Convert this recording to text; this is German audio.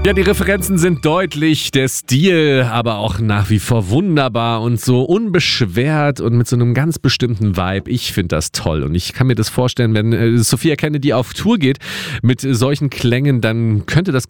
Ja, die Referenzen sind deutlich, der Stil aber auch nach wie vor wunderbar und so unbeschwert und mit so einem ganz bestimmten Vibe. Ich finde das toll und ich kann mir das vorstellen, wenn Sophia Kennedy auf Tour geht mit solchen Klängen, dann könnte das